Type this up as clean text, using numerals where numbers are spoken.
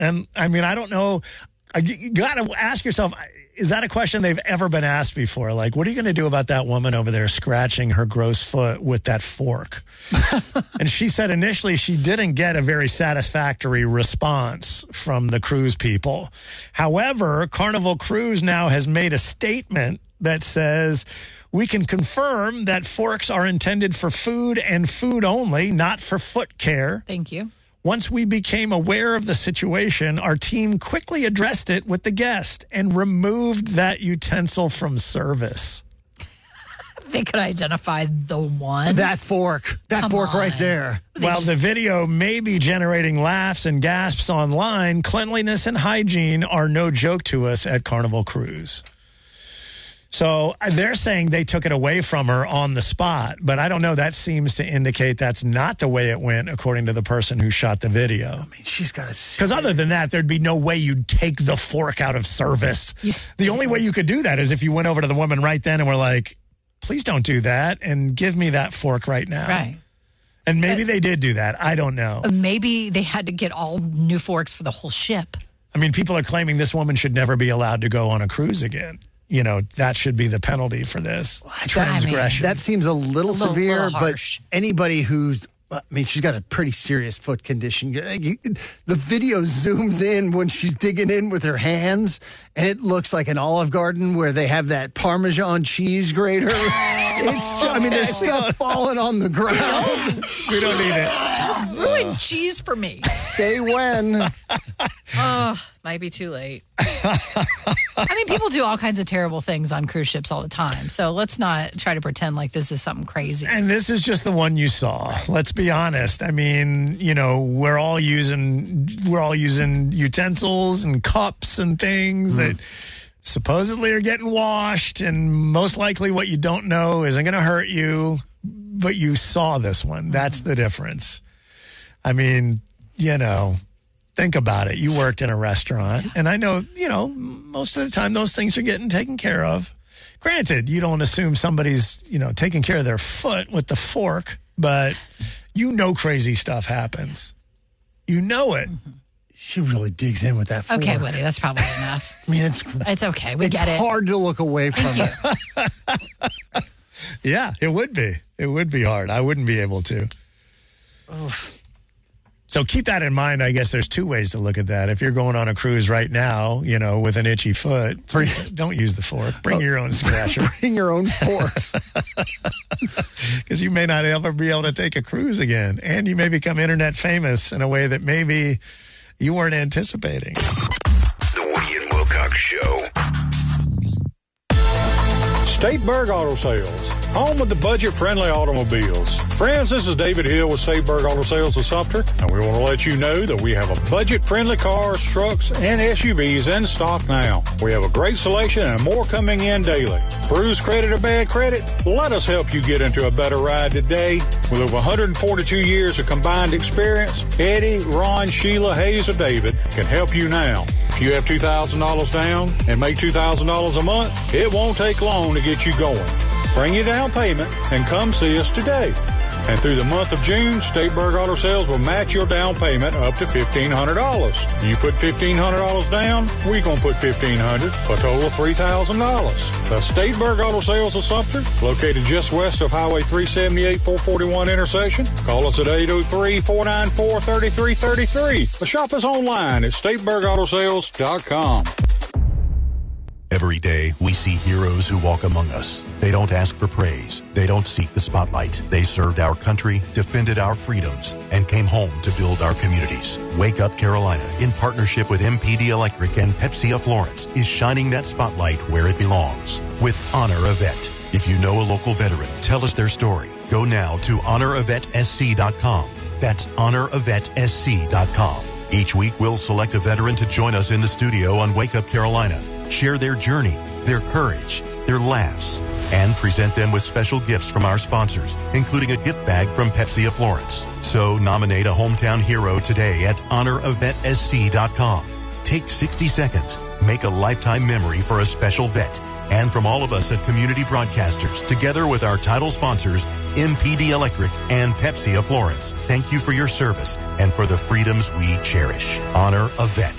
And I mean, I don't know. You got to ask yourself, is that a question they've ever been asked before? Like, what are you going to do about that woman over there scratching her gross foot with that fork? And she said initially she didn't get a very satisfactory response from the cruise people. However, Carnival Cruise now has made a statement that says, we can confirm that forks are intended for food and food only, not for foot care. Thank you. Once we became aware of the situation, our team quickly addressed it with the guest and removed that utensil from service. They could identify the one. That fork. That fork right there. While the video may be generating laughs and gasps online, cleanliness and hygiene are no joke to us at Carnival Cruise. So they're saying they took it away from her on the spot, but I don't know. That seems to indicate that's not the way it went, according to the person who shot the video. I mean, she's got to... Because other than that, there'd be no way you'd take the fork out of service. The only way you could do that is if you went over to the woman right then and were like, please don't do that and give me that fork right now. Right. And maybe they did do that. I don't know. Maybe they had to get all new forks for the whole ship. I mean, people are claiming this woman should never be allowed to go on a cruise again. You know, that should be the penalty for this transgression. That seems a little severe, but harsh. anybody who's, I mean, she's got a pretty serious foot condition. The video zooms in when she's digging in with her hands, and it looks like an Olive Garden where they have that Parmesan cheese grater. I mean, there's stuff falling on the ground. We don't need it. Don't ruin cheese for me. Say when. Might be too late. I mean, people do all kinds of terrible things on cruise ships all the time. So let's not try to pretend like this is something crazy. And this is just the one you saw. Let's be honest. I mean, you know, we're all using utensils and cups and things that supposedly are getting washed, and most likely what you don't know isn't going to hurt you, but you saw this one. That's the difference. I mean, you know, think about it. You worked in a restaurant, and I know, you know, most of the time those things are getting taken care of. Granted, you don't assume somebody's, you know, taking care of their foot with the fork, but you know crazy stuff happens. You know it. She really digs in with that fork. Okay, Woody, that's probably enough. I mean, it's okay. We get it. It's hard to look away from Thank it. Yeah, it would be. It would be hard. I wouldn't be able to. So keep that in mind. I guess there's two ways to look at that. If you're going on a cruise right now, you know, with an itchy foot, don't use the fork. Bring your own scratcher. Bring your own forks. Because you may not ever be able to take a cruise again. And you may become internet famous in a way that maybe you weren't anticipating. The Woody and Wilcox Show. Stateburg Auto Sales, home of the budget-friendly automobiles. Friends, this is David Hill with Stateburg Auto Sales of Sumter, and we want to let you know that we have a budget-friendly cars, trucks, and SUVs in stock now. We have a great selection and more coming in daily. Bruised credit or bad credit? Let us help you get into a better ride today. With over 142 years of combined experience, Eddie, Ron, Sheila, Hayes, or David can help you now. If you have $2,000 down and make $2,000 a month, it won't take long to get you going. Bring your down payment and come see us today. And through the month of June, Stateburg Auto Sales will match your down payment up to $1,500. You put $1,500 down, we're going to put $1,500 for a total of $3,000. The Stateburg Auto Sales of Sumter, located just west of Highway 378-441 intersection. Call us at 803-494-3333. Or shop us online at StateburgAutoSales.com. Every day, we see heroes who walk among us. They don't ask for praise. They don't seek the spotlight. They served our country, defended our freedoms, and came home to build our communities. Wake Up Carolina, in partnership with MPD Electric and Pepsi of Florence, is shining that spotlight where it belongs with Honor a Vet. If you know a local veteran, tell us their story. Go now to honoravetsc.com. That's honoravetsc.com. Each week, we'll select a veteran to join us in the studio on Wake Up Carolina. Share their journey, their courage, their laughs, and present them with special gifts from our sponsors, including a gift bag from Pepsi of Florence. So nominate a hometown hero today at honoravetsc.com. Take 60 seconds. Make a lifetime memory for a special vet And from all of us at Community Broadcasters, together with our title sponsors, MPD Electric and Pepsi of Florence, thank you for your service and for the freedoms we cherish. Honor a vet.